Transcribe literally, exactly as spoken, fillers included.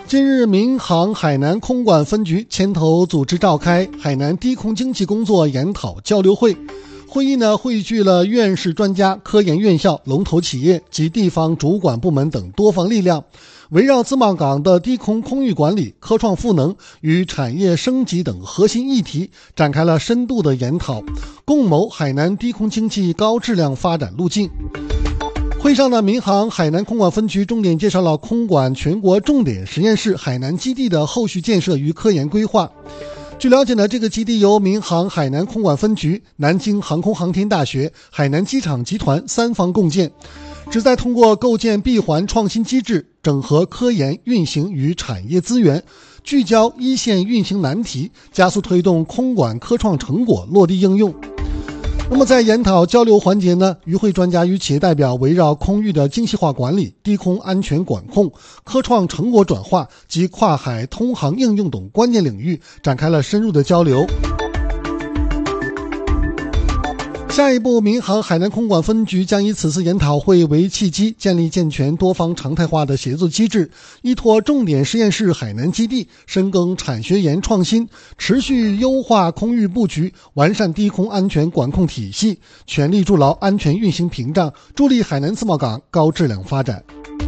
近日，民航海南空管分局牵头组织召开海南低空经济工作研讨交流会。会议呢汇聚了院士专家、科研院校、龙头企业及地方主管部门等多方力量，围绕自贸港的低空空域管理、科创赋能与产业升级等核心议题展开了深度的研讨，共谋海南低空经济高质量发展路径。会上呢，民航海南空管分局重点介绍了空管全国重点实验室海南基地的后续建设与科研规划。据了解呢，这个基地由民航海南空管分局、南京航空航天大学、海南机场集团三方共建，旨在通过构建闭环创新机制，整合科研、运行与产业资源，聚焦一线运行难题，加速推动空管科创成果落地应用。那么在研讨交流环节呢，与会专家与企业代表围绕空域的精细化管理、低空安全管控、科创成果转化及跨海通航应用等关键领域展开了深入的交流。下一步，民航海南空管分局将以此次研讨会为契机，建立健全多方常态化的协作机制，依托重点实验室海南基地，深耕产学研创新，持续优化空域布局，完善低空安全管控体系，全力筑牢安全运行屏障，助力海南自贸港高质量发展。